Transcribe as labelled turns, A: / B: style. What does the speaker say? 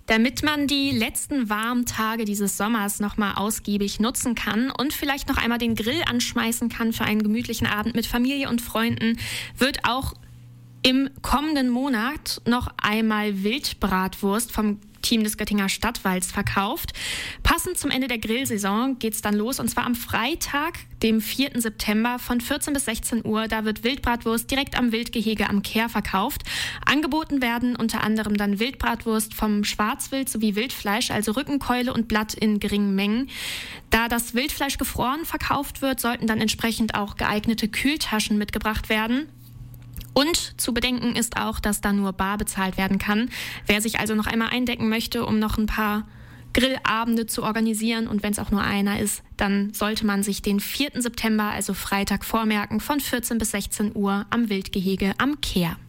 A: Damit man die letzten warmen Tage dieses Sommers nochmal ausgiebig nutzen kann und vielleicht noch einmal den Grill anschmeißen kann für einen gemütlichen Abend mit Familie und Freunden, wird auch im kommenden Monat noch einmal Wildbratwurst vom Team des Göttinger Stadtwalds verkauft. Passend zum Ende der Grillsaison geht es dann los, und zwar am Freitag, dem 4. September von 14 bis 16 Uhr. Da wird Wildbratwurst direkt am Wildgehege am Kehr verkauft. Angeboten werden unter anderem dann Wildbratwurst vom Schwarzwild sowie Wildfleisch, also Rückenkeule und Blatt in geringen Mengen. Da das Wildfleisch gefroren verkauft wird, sollten dann entsprechend auch geeignete Kühltaschen mitgebracht werden. Und zu bedenken ist auch, dass da nur bar bezahlt werden kann. Wer sich also noch einmal eindecken möchte, um noch ein paar Grillabende zu organisieren, und wenn es auch nur einer ist, dann sollte man sich den 4. September, also Freitag, vormerken von 14 bis 16 Uhr am Wildgehege am Kehr.